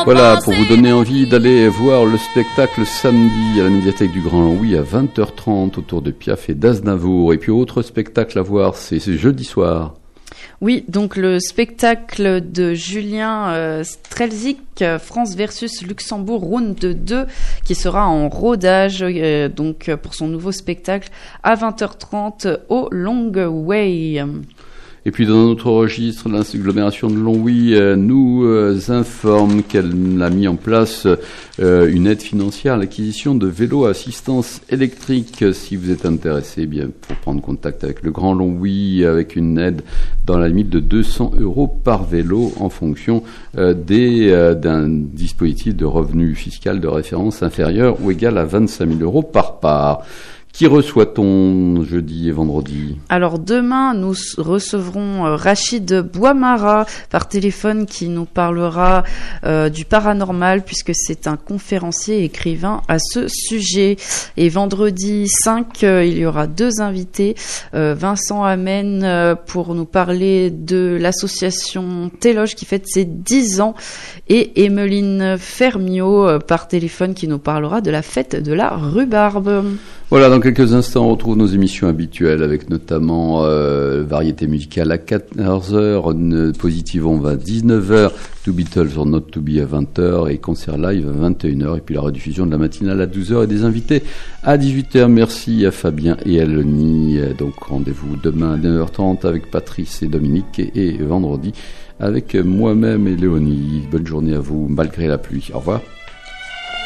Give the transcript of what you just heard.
Voilà, pour vous donner envie d'aller voir le spectacle samedi à la médiathèque du Grand Longwy à 20h30 autour de Piaf et d'Aznavour. Et puis autre spectacle à voir, c'est jeudi soir. Oui, donc le spectacle de Julien Strelzik, France versus Luxembourg, round 2, qui sera en rodage donc pour son nouveau spectacle à 20h30 au Longway. Et puis dans notre registre, l'agglomération de Longwy nous informe qu'elle a mis en place une aide financière à l'acquisition de vélos à assistance électrique. Si vous êtes intéressé, bien pour prendre contact avec le Grand Longwy, avec une aide dans la limite de 200 € par vélo en fonction d'un dispositif de revenu fiscal de référence inférieur ou égal à 25 000 € par part. Qui reçoit-on jeudi et vendredi? Alors demain, nous recevrons Rachid Bouamara par téléphone qui nous parlera du paranormal puisque c'est un conférencier et écrivain à ce sujet. Et vendredi 5, il y aura 2 invités. Vincent Amen pour nous parler de l'association Téloge qui fête ses 10 ans et Emeline Fermiot par téléphone qui nous parlera de la fête de la rhubarbe. Voilà, dans quelques instants, on retrouve nos émissions habituelles avec notamment variété musicale à 14h, Positivon va à 19h, Two Beatles or Not To Be à 20h et concert live à 21h et puis la rediffusion de la matinale à 12h et des invités à 18h. Merci à Fabien et à Loni. Donc rendez-vous demain à 9h30 avec Patrice et Dominique et vendredi avec moi-même et Léonie. Bonne journée à vous malgré la pluie. Au revoir.